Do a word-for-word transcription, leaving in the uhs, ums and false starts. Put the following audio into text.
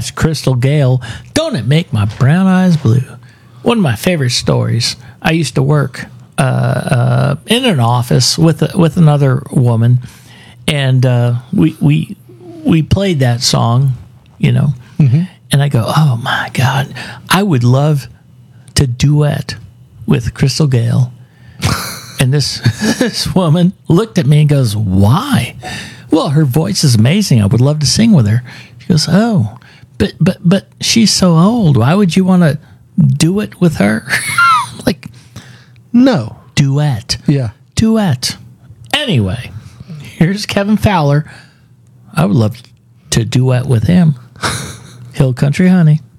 That's Crystal Gale. Don't it make my brown eyes blue? One of my favorite stories. I used to work uh, uh, in an office with a, with another woman, and uh, we we we played that song, you know, mm-hmm. and I go, oh my God, I would love to duet with Crystal Gale. And this this woman looked at me and goes, why? Well, her voice is amazing. I would love to sing with her. She goes, oh, but but but she's so old. Why would you want to do it with her? Like, no. Duet. Yeah. Duet. Anyway, here's Kevin Fowler. I would love to duet with him. Hill Country Honey.